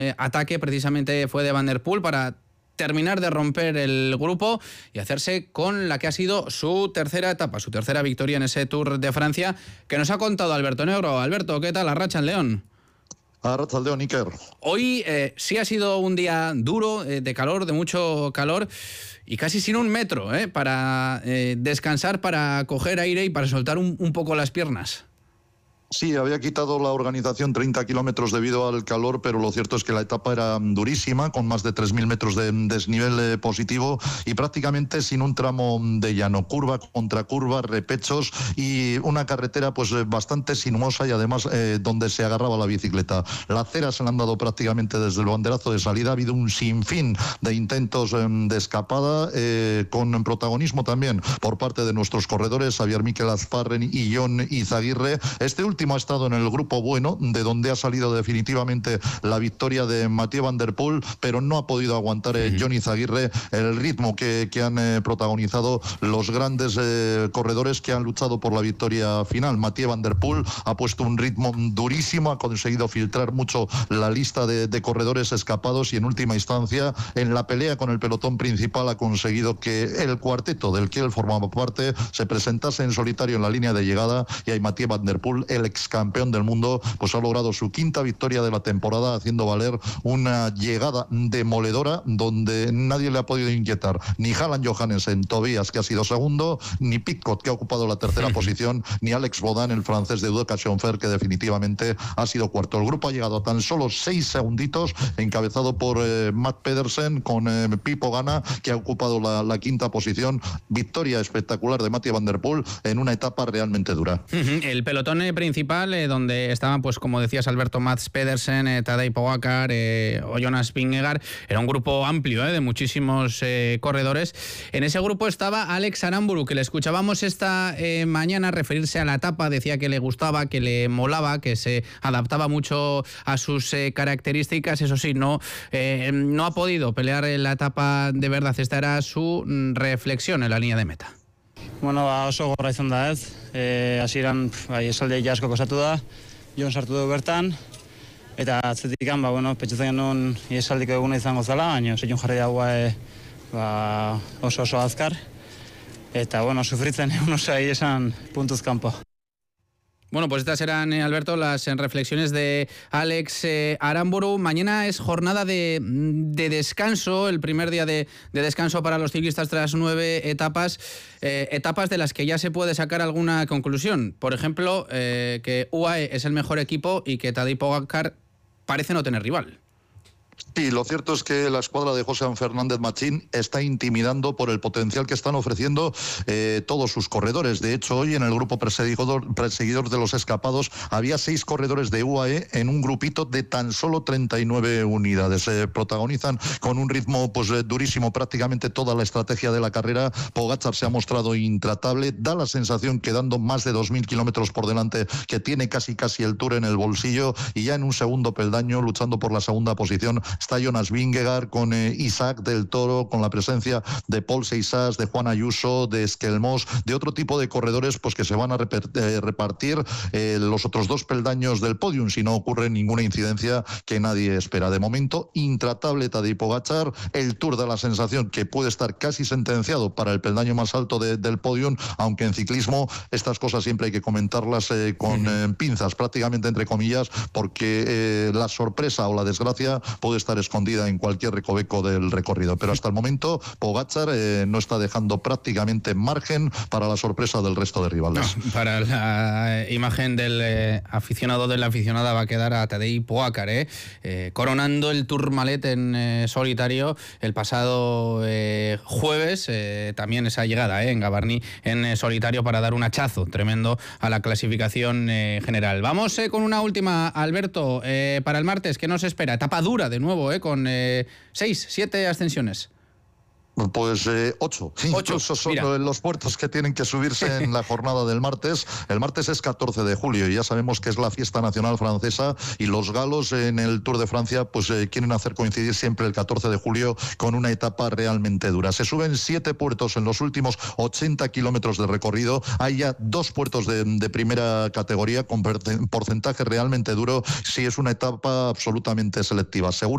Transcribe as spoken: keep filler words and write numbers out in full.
eh, ataque precisamente fue de Van der Poel para terminar de romper el grupo y hacerse con la que ha sido su tercera etapa, su tercera victoria en ese Tour de Francia, que nos ha contado Alberto Negro. Alberto, ¿qué tal la racha en León? Arratsaldeon, Iker. Hoy eh, sí ha sido un día duro, eh, de calor, de mucho calor, y casi sin un metro eh, para eh, descansar, para coger aire y para soltar un, un poco las piernas. Sí, había quitado la organización treinta kilómetros debido al calor, pero lo cierto es que la etapa era durísima, con más de tres mil metros de desnivel eh, positivo y prácticamente sin un tramo de llano, curva contra curva, repechos y una carretera pues bastante sinuosa y además eh, donde se agarraba la bicicleta. La acera se la han dado prácticamente desde el banderazo de salida. Ha habido un sinfín de intentos eh, de escapada, eh, con protagonismo también por parte de nuestros corredores, Xavier Mikel Azparren y Jon Izaguirre. Este último ha estado en el grupo bueno, de donde ha salido definitivamente la victoria de Mathieu Van der Poel, pero no ha podido aguantar eh, Jon Izaguirre el ritmo que, que han eh, protagonizado los grandes eh, corredores que han luchado por la victoria final. Mathieu Van der Poel ha puesto un ritmo durísimo, ha conseguido filtrar mucho la lista de, de corredores escapados y en última instancia en la pelea con el pelotón principal ha conseguido que el cuarteto del que él formaba parte se presentase en solitario en la línea de llegada y ahí Mathieu Van der Poel, el ex campeón del mundo, pues ha logrado su quinta victoria de la temporada, haciendo valer una llegada demoledora donde nadie le ha podido inquietar, ni Haaland Johannessen, Tobias, que ha sido segundo, ni Pidcock, que ha ocupado la tercera posición, ni Alex Baudin, el francés de Udec-Schonfer, que definitivamente ha sido cuarto. El grupo ha llegado a tan solo seis segunditos, encabezado por eh, Matt Pedersen, con eh, Pipo Gana, que ha ocupado la, la quinta posición. Victoria espectacular de Mathieu Van der Poel en una etapa realmente dura. El pelotón eh, principal Eh, donde estaban, pues como decías, Alberto, Mads Pedersen, eh, Tadej Pogacar eh, o Jonas Vingegaard. Era un grupo amplio eh, de muchísimos eh, corredores. En ese grupo estaba Alex Aramburu, que le escuchábamos esta eh, mañana referirse a la etapa. Decía que le gustaba, que le molaba, que se adaptaba mucho a sus eh, características. Eso sí, no, eh, no ha podido pelear en la etapa de verdad. Esta era su mm, reflexión en la línea de meta. Bueno, ba, oso gorra izan da ez, e, hasieran bai, esalde asko kosatu da, Jon sartu du bertan, eta atzetikan, ba, bueno, pentsatzen genuen iesaldiko eguna izango zala, baina Jon jarri dagoa e, ba, oso oso azkar, eta, bueno, sufritzen egun oso ahi esan puntuz kanpo. Bueno, pues estas eran, eh, Alberto, las eh, reflexiones de Alex eh, Aramburu. Mañana es jornada de, de descanso, el primer día de, de descanso para los ciclistas tras nueve etapas, eh, etapas de las que ya se puede sacar alguna conclusión. Por ejemplo, eh, que U A E es el mejor equipo y que Tadej Pogacar parece no tener rival. Sí, lo cierto es que la escuadra de José Fernández Machín está intimidando por el potencial que están ofreciendo eh, todos sus corredores. De hecho, hoy en el grupo perseguidor, perseguidor de los escapados había seis corredores de U A E en un grupito de tan solo treinta y nueve unidades. Eh, protagonizan con un ritmo pues eh, durísimo prácticamente toda la estrategia de la carrera. Pogacar se ha mostrado intratable. Da la sensación que dando más de dos mil kilómetros por delante que tiene casi casi el Tour en el bolsillo y ya en un segundo peldaño luchando por la segunda posición está Jonas Vingegaard con eh, Isaac del Toro, con la presencia de Paul Seixas, de Juan Ayuso, de Esquelmós, de otro tipo de corredores pues que se van a eh, repartir eh, los otros dos peldaños del podium si no ocurre ninguna incidencia que nadie espera. De momento, intratable Tadej Pogacar. El Tour da la sensación que puede estar casi sentenciado para el peldaño más alto de, del podium, aunque en ciclismo estas cosas siempre hay que comentarlas eh, con eh, pinzas, prácticamente entre comillas, porque eh, la sorpresa o la desgracia puede estar escondida en cualquier recoveco del recorrido, pero hasta el momento Pogacar eh, no está dejando prácticamente margen para la sorpresa del resto de rivales. No, para la imagen del eh, aficionado de la aficionada va a quedar a Tadej Pogacar, eh, eh, coronando el Tourmalet en eh, solitario el pasado eh, jueves, eh, también esa llegada eh, en Gavarnie en eh, solitario para dar un hachazo tremendo a la clasificación eh, general. Vamos eh, con una última, Alberto, eh, para el martes, ¿qué nos espera? Etapa dura de nuevo, Eh, con eh, seis, siete ascensiones. Pues eh, ocho. ocho. Esos son Mira. los puertos que tienen que subirse en la jornada del martes. El martes es catorce de julio y ya sabemos que es la fiesta nacional francesa y los galos en el Tour de Francia pues eh, quieren hacer coincidir siempre el catorce de julio con una etapa realmente dura. Se suben siete puertos en los últimos ochenta kilómetros de recorrido. Hay ya dos puertos de, de primera categoría con porcentaje realmente duro. Sí, es una etapa absolutamente selectiva. Seguro